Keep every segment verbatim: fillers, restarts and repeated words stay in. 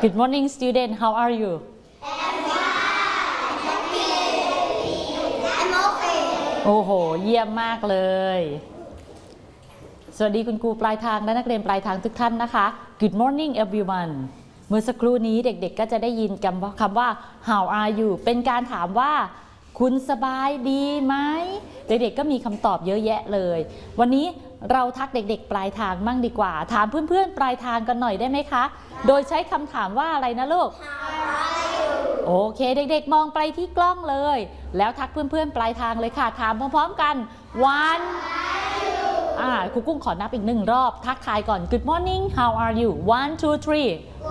Good morning, student. How are you? I'm okay. โอ้โหเยี่ยมมากเลยสวัสดีคุณครูปลายทางและนักเรียนปลายทางทุกท่านนะคะ Good morning, everyone. เมื่อสักครู่นี้เด็กๆก็จะได้ยินคำว่า How are you เป็นการถามว่าคุณสบายดีไหมเด็กๆก็มีคำตอบเยอะแยะเลยวันนี้เราทักเด็กๆปลายทางมั่งดีกว่าถามเพื่อนๆปลายทางกันหน่อยได้ไหมคะโดยใช้คำถามว่าอะไรนะลูก โอเคเด็กๆมองไปที่กล้องเลยแล้วทักเพื่อนๆปลายทางเลยค่ะถามพร้อมๆกัน one อ่าครูกุ้งขอนับอีกหนึ่งรอบทักทายก่อน Good morning how are you one two three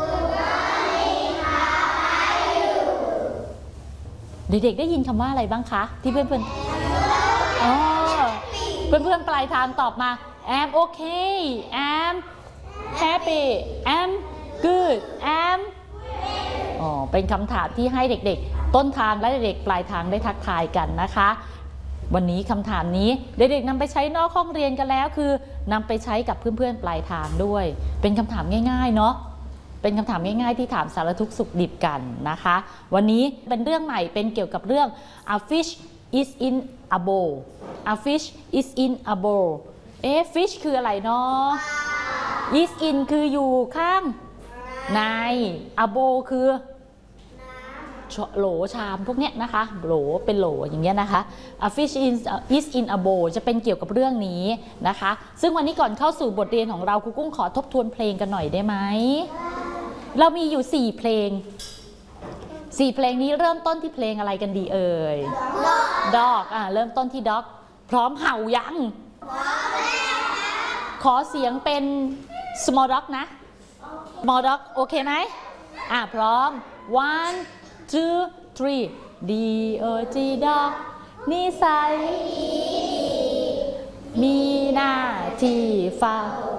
เด็กๆได้ยินคำว่าอะไรบ้างคะที่เพื่อนๆอ๋อเพื่อนๆปลายทางตอบมา I'm okay I'm happy I'm good I'm อ๋อเป็นคำถามที่ให้เด็กๆต้นทางและเด็กๆปลายทางได้ทักทายกันนะคะวันนี้คำถามนี้เด็กๆนำไปใช้นอกห้องเรียนกันแล้วคือนำไปใช้กับเพื่อนๆปลายทางด้วยเป็นคำถามง่ายๆเนาะเป็นคำถามง่ายๆที่ถามสารทุกข์สุขดิบกันนะคะวันนี้เป็นเรื่องใหม่เป็นเกี่ยวกับเรื่อง a fish is in a bowl a fish is in a bowl เอ๊ะ fish คืออะไรเนาะ is in คืออยู่ข้างใน a bowl คือโหลชามพวกเนี้ยนะคะโหลเป็นโหลอย่างเงี้ยนะคะ a fish is is in a bowl จะเป็นเกี่ยวกับเรื่องนี้นะคะซึ่งวันนี้ก่อนเข้าสู่บทเรียนของเราครูกุ้งขอทบทวนเพลงกันหน่อยได้ไหมเรามีอยู่สี่เพลงสี่เพลงนี้เริ่มต้นที่เพลงอะไรกันดีเอ่ย dog อ่าเริ่มต้นที่ dog พร้อมเห่ายังขอเสียงเป็น small dog นะ small dog โอเคไหมอ่าพร้อม one two three D O G dog นิสัยมีหน้าที่เฝ้า